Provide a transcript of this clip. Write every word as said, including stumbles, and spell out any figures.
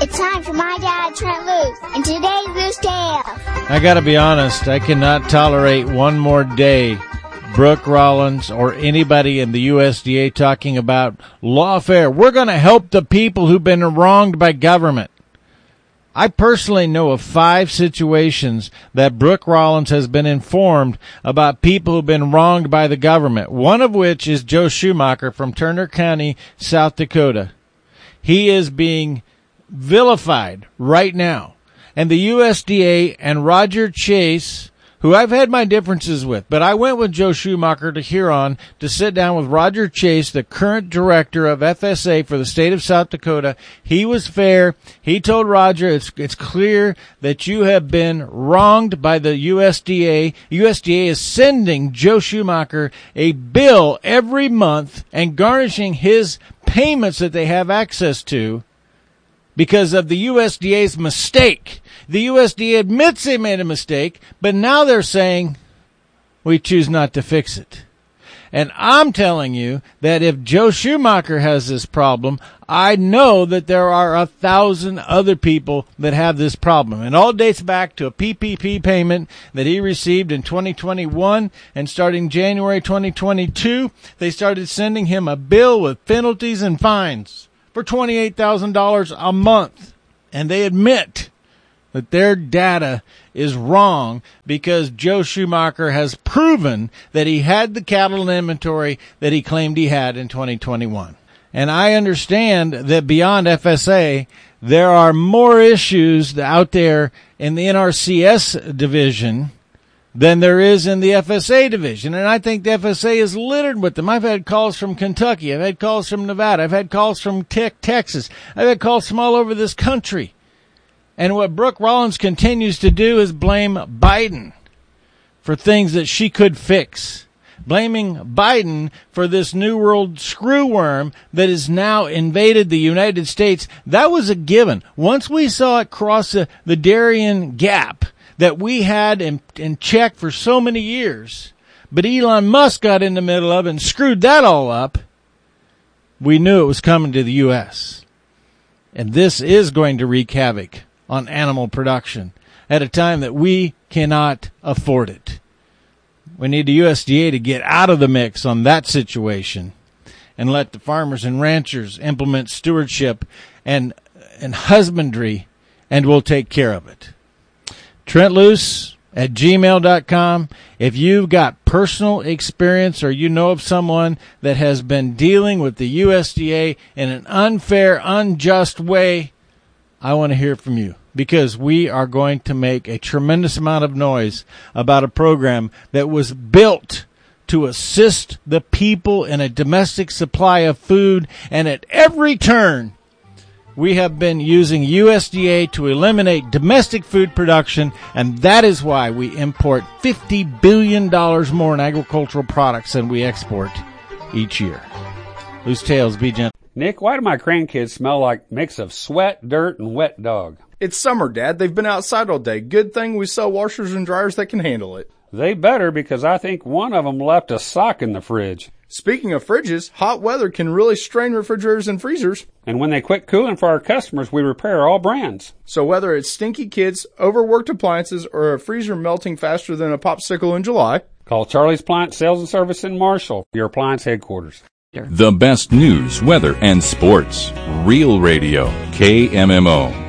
It's time for my dad, Trent Loos, and today's Loose Tales. I gotta be honest, I cannot tolerate one more day Brooke Rollins or anybody in the U S D A talking about lawfare. We're gonna help the people who've been wronged by government. I personally know of five situations that Brooke Rollins has been informed about people who've been wronged by the government, one of which is Joe Schumacher from Turner County, South Dakota. He is being vilified right now. And the U S D A and Roger Chase, who I've had my differences with, but I went with Joe Schumacher to Huron to sit down with Roger Chase, the current director of F S A for the state of South Dakota. He was fair. He told Roger, it's, it's clear that you have been wronged by the U S D A. U S D A is sending Joe Schumacher a bill every month and garnishing his payments that they have access to because of the U S D A's mistake. The U S D A admits they made a mistake, but now they're saying, we choose not to fix it. And I'm telling you that if Joe Schumacher has this problem, I know that there are a thousand other people that have this problem. And all dates back to a P P P payment that he received in twenty twenty-one. And starting January twenty twenty-two, they started sending him a bill with penalties and fines for twenty-eight thousand dollars a month. And they admit that their data is wrong because Joe Schumacher has proven that he had the cattle in inventory that he claimed he had in twenty twenty-one. And I understand that beyond F S A, there are more issues out there in the N R C S division than there is in the F S A division. And I think the F S A is littered with them. I've had calls from Kentucky. I've had calls from Nevada. I've had calls from te- Texas. I've had calls from all over this country. And what Brooke Rollins continues to do is blame Biden for things that she could fix. Blaming Biden for this New World screwworm that has now invaded the United States. That was a given. Once we saw it cross the, the Darien Gap that we had in, in check for so many years, but Elon Musk got in the middle of it and screwed that all up, we knew it was coming to the U S. And this is going to wreak havoc on animal production at a time that we cannot afford it. We need the U S D A to get out of the mix on that situation and let the farmers and ranchers implement stewardship and and husbandry, and we'll take care of it. Trent Loos at gmail dot com. If you've got personal experience or you know of someone that has been dealing with the U S D A in an unfair, unjust way, I want to hear from you, because we are going to make a tremendous amount of noise about a program that was built to assist the people in a domestic supply of food. And at every turn, we have been using U S D A to eliminate domestic food production, and that is why we import fifty billion dollars more in agricultural products than we export each year. Loose Tales, be gentle. Nick, why do my grandkids smell like a mix of sweat, dirt, and wet dog? It's summer, Dad. They've been outside all day. Good thing we sell washers and dryers that can handle it. They better, because I think one of them left a sock in the fridge. Speaking of fridges, hot weather can really strain refrigerators and freezers. And when they quit cooling for our customers, we repair all brands. So whether it's stinky kids, overworked appliances, or a freezer melting faster than a popsicle in July, call Charlie's Appliance Sales and Service in Marshall, your appliance headquarters. The best news, weather, and sports. Real Radio, K M M O.